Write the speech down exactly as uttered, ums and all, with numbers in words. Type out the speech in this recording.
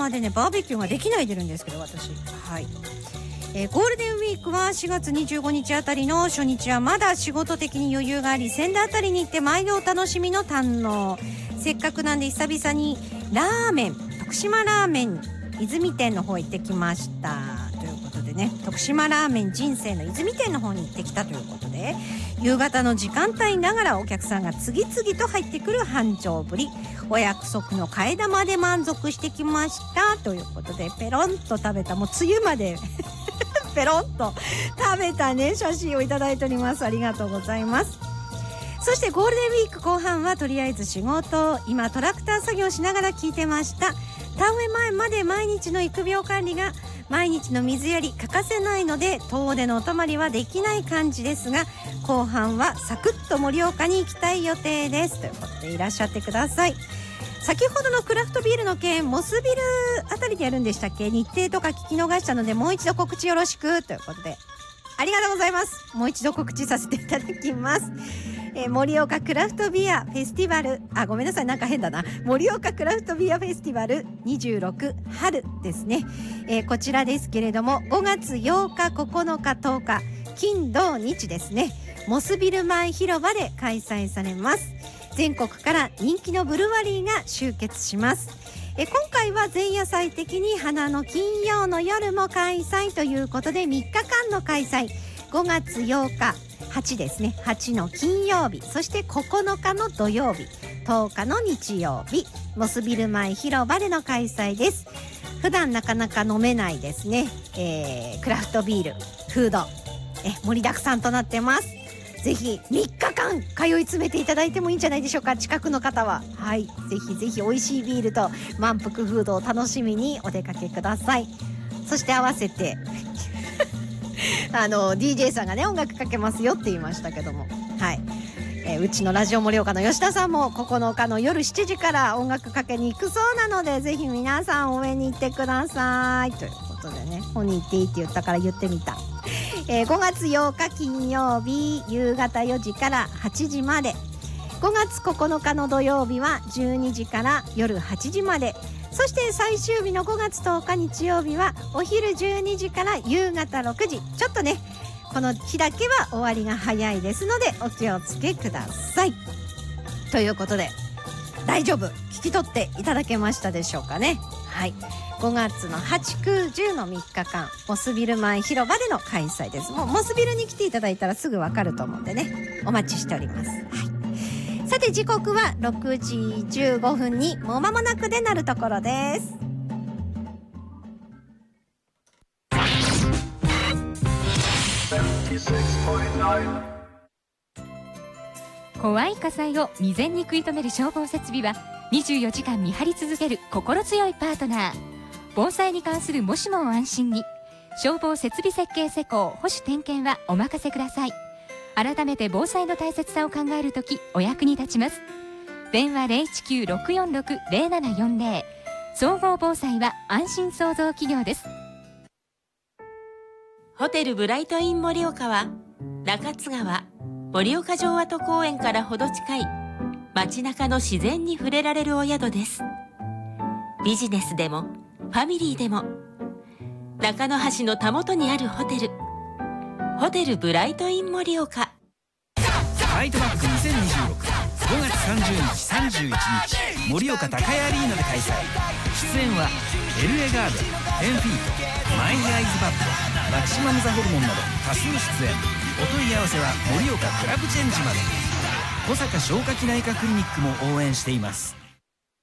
までねバーベキューができないでるんですけど私、はい、えー、ゴールデンウィークはしがつにじゅうごにちあたりの初日はまだ仕事的に余裕があり、仙台あたりに行って毎度お楽しみの堪能。せっかくなんで久々にラーメン、徳島ラーメン泉店の方行ってきましたということでね、徳島ラーメン人生の泉店の方に行ってきたということで、夕方の時間帯ながらお客さんが次々と入ってくる繁盛ぶり、お約束の替え玉で満足してきましたということで、ペロンと食べた、もう梅雨までペロンと食べたね写真をいただいております。ありがとうございます。そしてゴールデンウィーク後半はとりあえず仕事、今トラクター作業しながら聞いてました。田植え前まで毎日の育苗管理が毎日の水やり欠かせないので、遠出のお泊まりはできない感じですが、後半はサクッと盛岡に行きたい予定ですということでいらっしゃってください。先ほどのクラフトビールの件、モスビルあたりでやるんでしたっけ、日程とか聞き逃したのでもう一度告知よろしくということで、ありがとうございます。もう一度告知させていただきます。えー、盛岡クラフトビアフェスティバル、あ、ごめんなさい、なんか変だな。盛岡クラフトビアフェスティバルにじゅうろく春ですね、えー、こちらですけれども、ごがつようか、ここのか、とおか、金土日ですね、モスビル前広場で開催されます。全国から人気のブルワリーが集結します。え今回は前夜祭的に花の金曜の夜も開催ということでみっかかんの開催、ごがつようかはちですね、はちの金曜日、そしてここのかの土曜日、とおかの日曜日、モスビル前広場での開催です。普段なかなか飲めないですね、えー、クラフトビール、フードえ盛りだくさんとなってます。ぜひみっかかん通い詰めていただいてもいいんじゃないでしょうか、近くの方は。はい、ぜひぜひ美味しいビールと満腹フードを楽しみにお出かけください。そして合わせてあの ディージェー さんがね音楽かけますよって言いましたけども、はい、えー、うちのラジオ盛岡の吉田さんもここのかの夜しちじから音楽かけに行くそうなので、ぜひ皆さん応援に行ってくださいということでね、本人行っていいって言ったから言ってみた。えー、ごがつようか金曜日夕方よじからはちじまで、ごがつここのかの土曜日はじゅうにじから夜はちじまで、そして最終日のごがつとおか日曜日はお昼じゅうにじから夕方ろくじ、ちょっとねこの日だけは終わりが早いですのでお気をつけくださいということで、大丈夫聞き取っていただけましたでしょうかね。はい、ごがつのはち、く、じゅうのみっかかんモスビル前広場での開催です。もうモスビルに来ていただいたらすぐわかると思うんでね、お待ちしております。はい、さて時刻はろくじじゅうごふんにもう間もなくでなるところです。 怖い火災を未然に食い止める消防設備はにじゅうよじかん見張り続ける心強いパートナー。防災に関するもしもを安心に、消防設備設計施工保守点検はお任せください。改めて防災の大切さを考えるときお役に立ちます。電話 ゼロいちきゅう ろくよんろく ゼロななよんゼロ、 総合防災は安心創造企業です。 ホテルブライトイン盛岡は中津川盛岡城跡公園からほど近い街中の自然に触れられるお宿です。ビジネスでもファミリーでも中野橋のたもとにあるホテル、ホテルブライトイン盛岡。 ライトバックにせんにじゅうろく、ごがつさんじゅうにち、さんじゅういちにち盛岡高屋アリーナで開催。出演はエルエガーデン、テンフィート、マイアイズバッド、マキシマムザホルモンなど多数出演。お問い合わせは盛岡クラブチェンジまで。小坂消化器内科クリニックも応援しています。